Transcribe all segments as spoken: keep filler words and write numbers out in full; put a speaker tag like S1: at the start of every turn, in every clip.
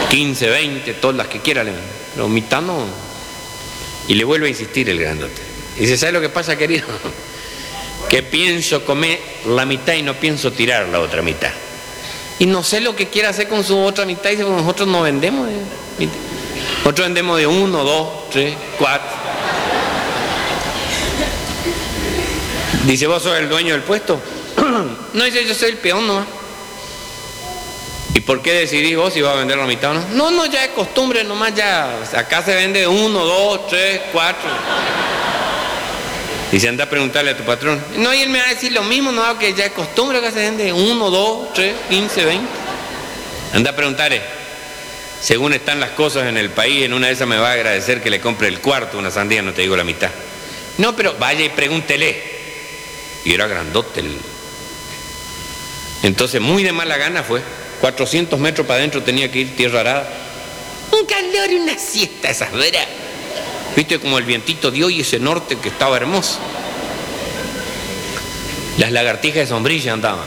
S1: quince, veinte, todas las que quiera, pero mitad no. Y le vuelve a insistir el grandote. Y dice, ¿sabe lo que pasa, querido? Que pienso comer la mitad y no pienso tirar la otra mitad. Y no sé lo que quiere hacer con su otra mitad. Y dice, pues nosotros no vendemos. De... Nosotros vendemos de uno, dos, tres, cuatro. Dice, ¿vos sos el dueño del puesto? No, dice, yo soy el peón nomás. ¿Y por qué decidís vos si vas a vender la mitad o no? No, no, ya es costumbre nomás, ya. Acá se vende de uno, dos, tres, cuatro. Dice, anda a preguntarle a tu patrón. No, y él me va a decir lo mismo, no, que ya es costumbre que se vende uno, dos, tres, quince, veinte. Anda a preguntarle. Según están las cosas en el país, en una de esas me va a agradecer que le compre el cuarto una sandía, no te digo la mitad. No, pero vaya y pregúntele. Y era grandote el... Entonces, muy de mala gana fue. cuatrocientos metros para adentro tenía que ir tierra arada. Un calor y una siesta esas veras. Viste como el vientito dio y ese norte que estaba hermoso. Las lagartijas de sombrilla andaban.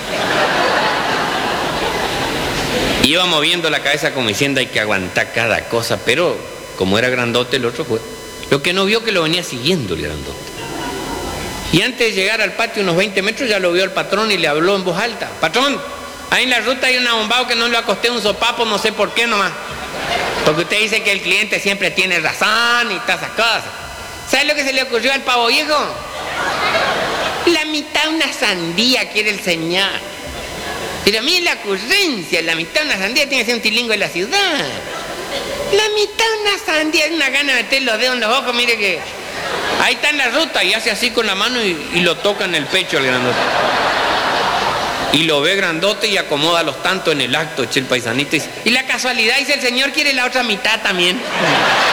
S1: Iba moviendo la cabeza como diciendo hay que aguantar cada cosa, pero como era grandote el otro fue. Lo que no vio que lo venía siguiendo el grandote. Y antes de llegar al patio unos veinte metros ya lo vio el patrón y le habló en voz alta. Patrón, ahí en la ruta hay un abombado que no le acosté un sopapo, no sé por qué nomás. Porque usted dice que el cliente siempre tiene razón y todas esas cosas. ¿Sabe lo que se le ocurrió al pavo viejo? La mitad una sandía quiere el señor. Pero mire la ocurrencia, la mitad una sandía tiene que ser un tilingo de la ciudad. La mitad una sandía, una gana de meter los dedos en los ojos, mire que... Ahí está en la ruta y hace así con la mano y, y lo toca en el pecho el grandote. Y lo ve grandote y acomoda los tantos en el acto, eche el paisanito y dice, y la casualidad dice el señor quiere la otra mitad también.